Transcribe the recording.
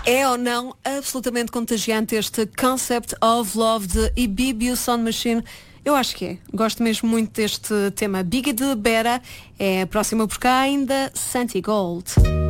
É ou não absolutamente contagiante este Concept of Love de Ibibio Sound Machine? Eu acho que é. Gosto mesmo muito deste tema. Biggie de Bera é a próxima por cá ainda, Santi Gold.